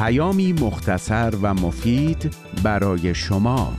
پیامی مختصر و مفید برای شما.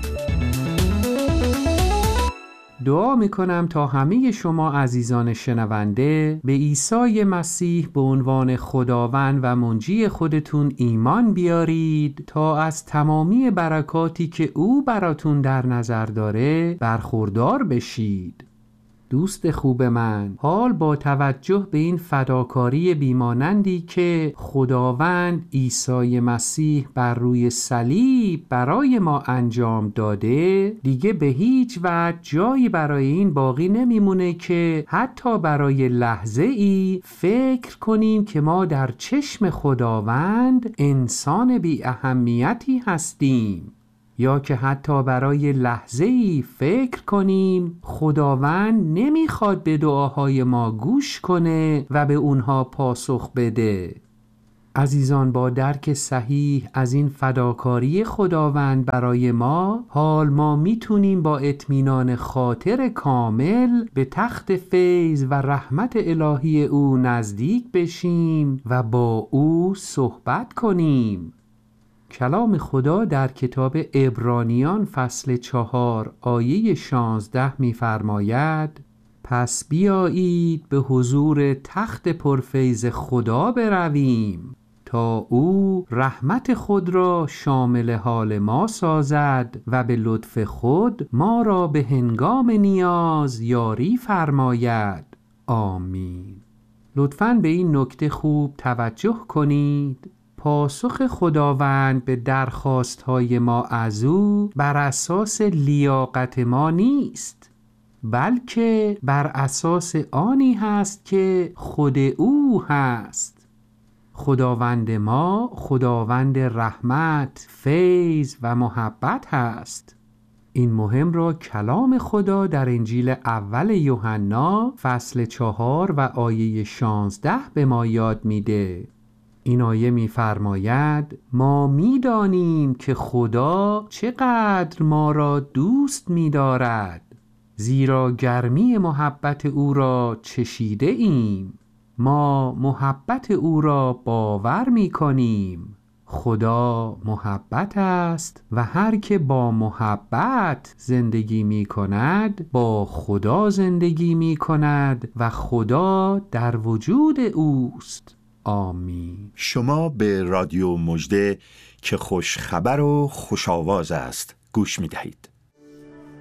دعا میکنم تا همه شما عزیزان شنونده به عیسی مسیح به عنوان خداوند و منجی خودتون ایمان بیارید تا از تمامی برکاتی که او براتون در نظر داره برخوردار بشید. دوست خوب من، حال با توجه به این فداکاری بیمانندی که خداوند عیسی مسیح بر روی صلیب برای ما انجام داده، دیگه به هیچ وجه جایی برای این باقی نمیمونه که حتی برای لحظه ای فکر کنیم که ما در چشم خداوند انسان بی اهمیتی هستیم، یا که حتی برای لحظه‌ای فکر کنیم خداوند نمیخواد به دعاهای ما گوش کنه و به اونها پاسخ بده. عزیزان، با درک صحیح از این فداکاری خداوند برای ما، حال ما میتونیم با اطمینان خاطر کامل به تخت فیض و رحمت الهی او نزدیک بشیم و با او صحبت کنیم. کلام خدا در کتاب عبرانیان فصل 4 آیه 16 می‌فرماید: پس بیایید به حضور تخت پرفیض خدا برویم تا او رحمت خود را شامل حال ما سازد و به لطف خود ما را به هنگام نیاز یاری فرماید. آمین. لطفاً به این نکته خوب توجه کنید. پاسخ خداوند به درخواست‌های ما از او بر اساس لیاقت ما نیست، بلکه بر اساس آنی هست که خود او هست. خداوند ما خداوند رحمت، فیض و محبت هست. این مهم را کلام خدا در انجیل اول یوحنا فصل 4 و آیه 16 به ما یاد میده. این آیه می‌فرماید: ما می‌دانیم که خدا چقدر ما را دوست می‌دارد، زیرا گرمی محبت او را چشیده ایم. ما محبت او را باور می‌کنیم. خدا محبت است و هر که با محبت زندگی می‌کند با خدا زندگی می‌کند و خدا در وجود اوست. آمین. شما به رادیو مژده که خوش خبر و خوش آواز است گوش می دهید.